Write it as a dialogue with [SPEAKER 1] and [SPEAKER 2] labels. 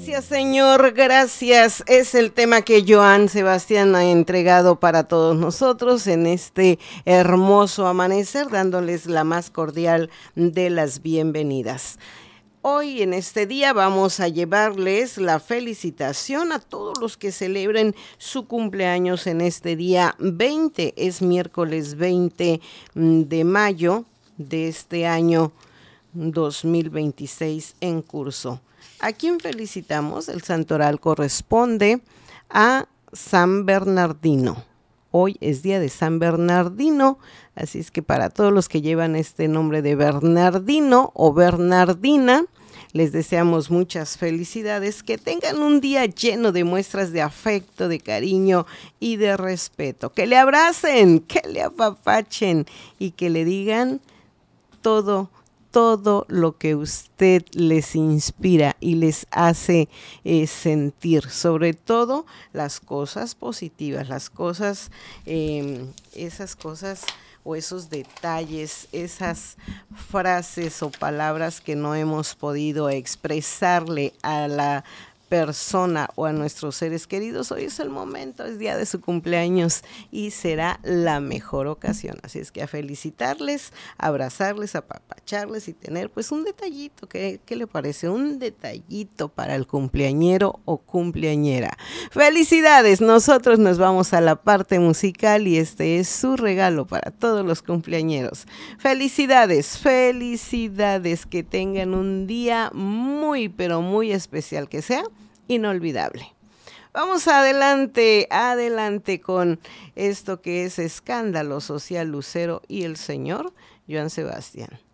[SPEAKER 1] Gracias, Señor, gracias. Es el tema que Joan Sebastián ha entregado para todos nosotros en este hermoso amanecer, dándoles la más cordial de las bienvenidas. Hoy en este día vamos a llevarles la felicitación a todos los que celebren su cumpleaños en este día 20. Es miércoles 20 de mayo de este año 2026 en curso. ¿A quién felicitamos? El santoral corresponde a San Bernardino. Hoy es día de San Bernardino, así es que para todos los que llevan este nombre de Bernardino o Bernardina, les deseamos muchas felicidades, que tengan un día lleno de muestras de afecto, de cariño y de respeto. Que le abracen, que le apapachen y que le digan todo lo que usted les inspira y les hace sentir, sobre todo las cosas positivas, las cosas, esas cosas o esos detalles, esas frases o palabras que no hemos podido expresarle a la persona o a nuestros seres queridos. Hoy es el momento, es día de su cumpleaños y será la mejor ocasión. Así es que a felicitarles, abrazarles, apapacharles y tener pues un detallito. ¿Qué le parece? Un detallito para el cumpleañero o cumpleañera. Felicidades, nosotros nos vamos a la parte musical y este es su regalo para todos los cumpleañeros. Felicidades, felicidades, que tengan un día muy pero muy especial, que sea inolvidable. Vamos adelante, adelante con esto que es Escándalo Social Lucero y el señor Joan Sebastián.